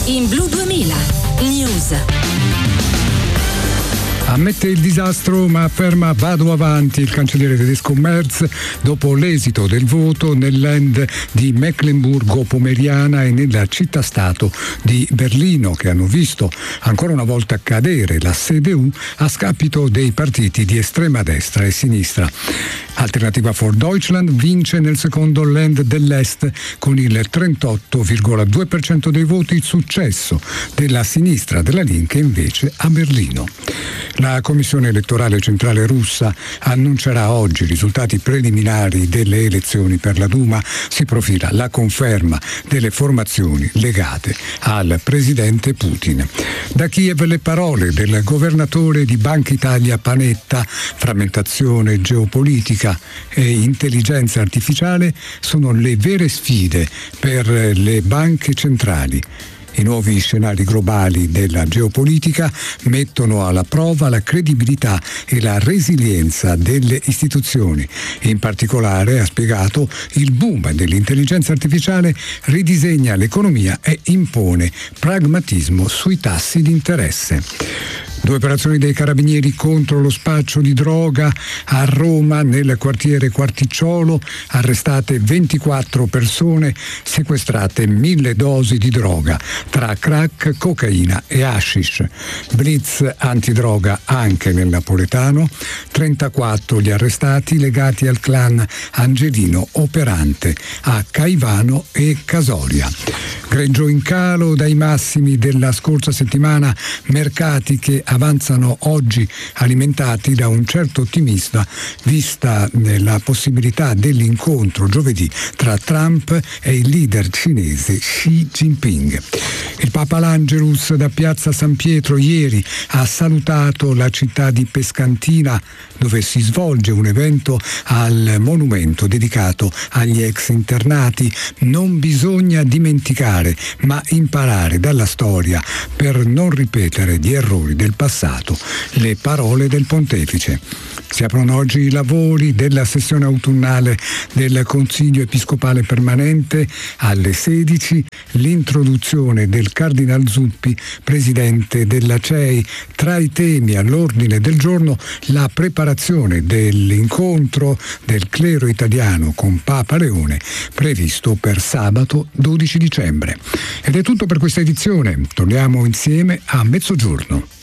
in Blu 2000 News. Ammette il disastro ma afferma vado avanti il cancelliere tedesco Merz dopo l'esito del voto nel Land di Mecklenburgo-Pomeriana e nella città-stato di Berlino, che hanno visto ancora una volta cadere la CDU a scapito dei partiti di estrema destra e sinistra. Alternativa for Deutschland vince nel secondo Land dell'Est con il 38,2% dei voti, il successo della sinistra della Linke invece a Berlino. La Commissione elettorale centrale russa annuncerà oggi i risultati preliminari delle elezioni per la Duma. Si profila la conferma delle formazioni legate al presidente Putin. Da Kiev le parole del governatore di Banca Italia Panetta: frammentazione geopolitica e intelligenza artificiale sono le vere sfide per le banche centrali. I nuovi scenari globali della geopolitica mettono alla prova la credibilità e la resilienza delle istituzioni. In particolare, ha spiegato, il boom dell'intelligenza artificiale ridisegna l'economia e impone pragmatismo sui tassi di interesse. 2 operazioni dei carabinieri contro lo spaccio di droga a Roma, nel quartiere Quarticciolo, arrestate 24 persone, sequestrate 1000 dosi di droga tra crack, cocaina e hashish. Blitz antidroga anche nel napoletano, 34 gli arrestati legati al clan angelino operante a Caivano e Casoria. Greggio in calo dai massimi della scorsa settimana, mercati che avanzano oggi alimentati da un certo ottimismo vista la possibilità dell'incontro giovedì tra Trump e il leader cinese Xi Jinping. Il Papa L'Angelus da Piazza San Pietro ieri ha salutato la città di Pescantina, dove si svolge un evento al monumento dedicato agli ex internati. Non bisogna dimenticare, ma imparare dalla storia per non ripetere gli errori del passato. Le parole del pontefice. Si aprono oggi i lavori della sessione autunnale del Consiglio Episcopale Permanente. Alle 16 l'introduzione del Cardinal Zuppi, presidente della CEI. Tra i temi all'ordine del giorno la preparazione dell'incontro del clero italiano con Papa Leone, previsto per sabato 12 dicembre. Ed è tutto per questa edizione. Torniamo insieme a mezzogiorno.